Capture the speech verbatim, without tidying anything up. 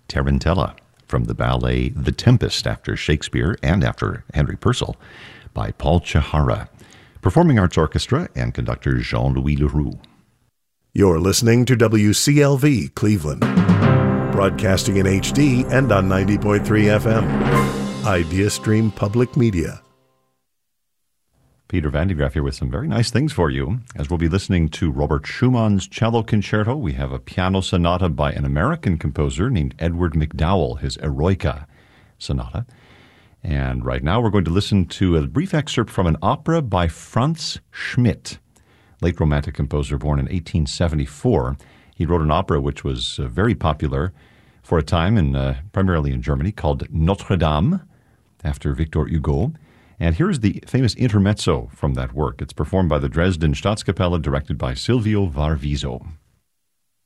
Tarantella from the ballet The Tempest after Shakespeare and after Henry Purcell by Paul Chihara. Performing Arts Orchestra and conductor Jean-Louis Leroux. You're listening to W C L V Cleveland, broadcasting in H D and on ninety point three F M. IdeaStream Public Media. Peter Van de Graaff here with some very nice things for you. As we'll be listening to Robert Schumann's Cello Concerto, we have a piano sonata by an American composer named Edward McDowell, his Eroica Sonata. And right now we're going to listen to a brief excerpt from an opera by Franz Schmidt, late Romantic composer born in eighteen seventy-four. He wrote an opera which was uh, very popular for a time, in, uh, primarily in Germany, called Notre Dame, after Victor Hugo. And here's the famous intermezzo from that work. It's performed by the Dresden Staatskapelle, directed by Silvio Varviso.